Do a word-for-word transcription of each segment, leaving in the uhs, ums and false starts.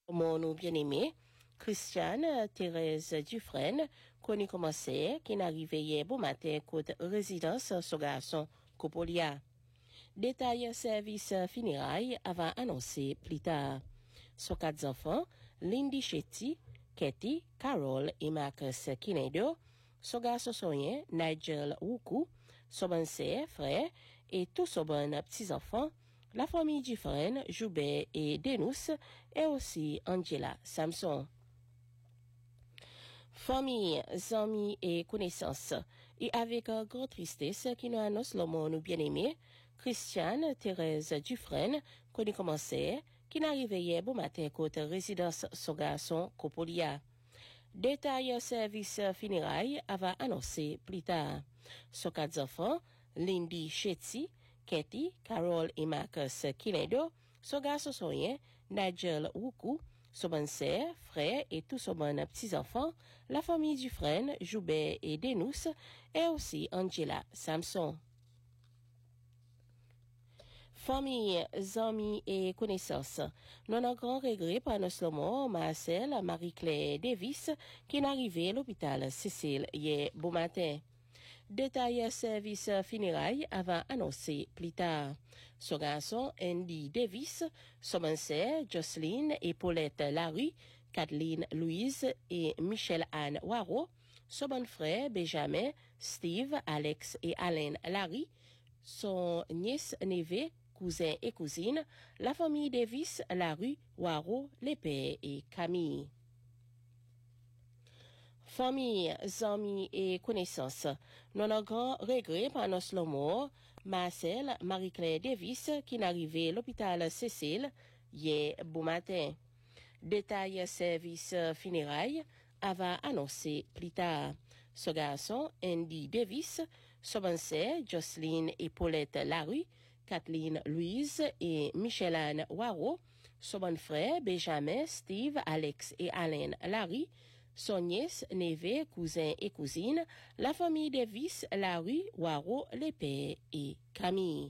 Mon bien-aimé, Christiane Thérèse Dufresne, connue comme c'est, qui n'arrivait hier bon matin côté résidence son garçon Copolia. Détail service funérailles avant annoncé plus tard. Son quatre enfants, Lindy Chetty, Katie, Carol et Marcus Kinedo, son garçon soyen, Nigel Wuku, son bon frère et tous son bon petits-enfants, la famille Dufresne, Joubert et Denous, et aussi Angela Samson. Famille, amis et connaissances, et avec euh, grande tristesse qui nous annonce le monde bien-aimé, Christiane Thérèse Dufresne, connue comme c'est, qui n'arrivait hier bon matin côté résidence son garçon Copolia. Détail service funérailles avant annoncé plus tard. Son quatre enfants, Lindy Chetty, Katie, Carol et Marcus Kinedo, son garçon soyen, Nigel Wuku, son bon frère et tous son bon petits-enfants, la famille Dufresne, Joubert et Denous, et aussi Angela Samson. Famille, amis et connaissances, nous avons un grand regret par notre mort, Marcel Marie-Claire Davis, qui est arrivée à l'hôpital Cécile hier bon matin. Détail service funérailles avant annoncé plus tard. Son garçon Andy Davis, son sœur Jocelyn et Paulette Larue, Kathleen Louise et Michelle Anne Waro, son bon frère Benjamin, Steve, Alex et Alain Larue, son nièce neveu, cousin et cousine, la famille Davis, Larue, Waro, les pères et Camille. Famille, amis et connaissances, nous avons un grand regret par notre mort, Marcel Marie-Claire Davis, qui est arrivé à l'hôpital Cécile hier bon matin. Détail service funérailles avant annoncé plus tard. Ce garçon, Andy Davis, son sœur Jocelyn et Paulette Larue, Kathleen Louise et Michelle Anne Waro, son bon frère Benjamin, Steve, Alex et Alain Larue, son nièce, neveu, cousin et cousine, la famille Davis, Larue, Waro, les pères et Camille.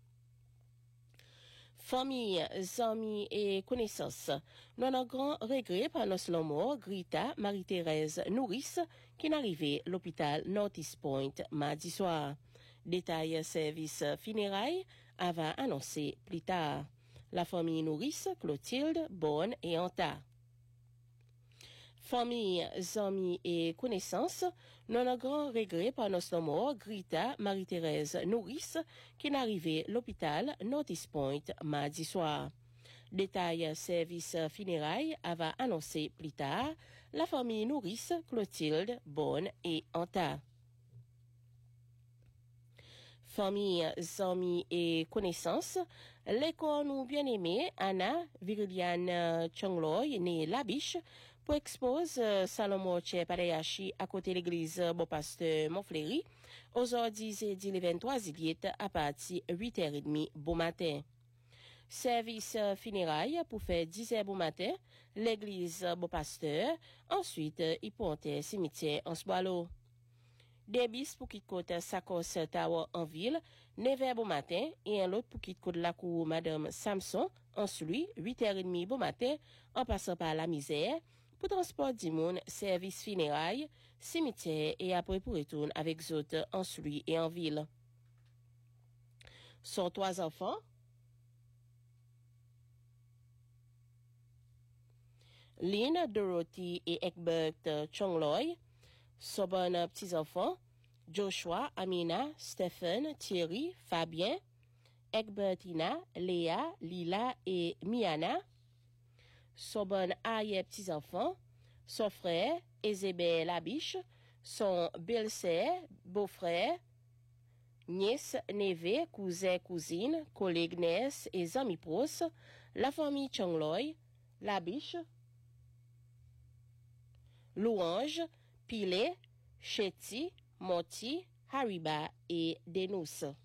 Famille, amis et connaissances, nous avons un grand regret par notre mort, Grita Marie-Thérèse Nourrice, qui est arrivée à l'hôpital Northeast Point mardi soir. Détail service funérailles avant annoncé plus tard. La famille Nourrice, Clotilde, Bonne et Anta. Famille, amis et connaissances, nous avons un grand regret par notre mort, Grita Marie-Thérèse Nourrice, qui est arrivée à l'hôpital Northeast Point mardi soir. Détail service funérailles avant annoncé plus tard, la famille Nourrice, Clotilde, Bonne et Anta. Famille, amis et connaissances, l'école nous bien-aimée, Anna Viriliane Chongloy, née Labiche, pour expose euh, Salomon Che Pareyashi à côté de l'église Bon Pasteur Montfléry, aujourd'hui jeudi le vingt-trois juillet à partir de huit heures trente bon matin. Service euh, funérailles pour faire dix heures bon matin, l'église Bon Pasteur, ensuite euh, il ponte cimetière en Sboilo. Débis pour quitter côté Sakos Tower en ville, neuf heures bon matin, et un autre pour quitter côté la cour Madame Samson, ensuite huit heures trente bon matin, en passant par la misère, pour transport du monde, service funérailles, cimetière et après pour retourner avec autres en Sully et en ville. Sont trois enfants. Lynn, Dorothy et Egbert Chongloy. Son bon petits-enfants. Joshua, Amina, Stephen, Thierry, Fabien, Egbertina, Léa, Lila et Miana. Son bon arrière petits-enfants, son frère, Ezébé Labiche, son belle-sœur, beau-frère, nièce, neveu, cousin, cousine, collègue, nièce et amis proches, la famille Chongloy, Labiche, Louange, Pilet, Chetty, Monty, Hariba et Denous.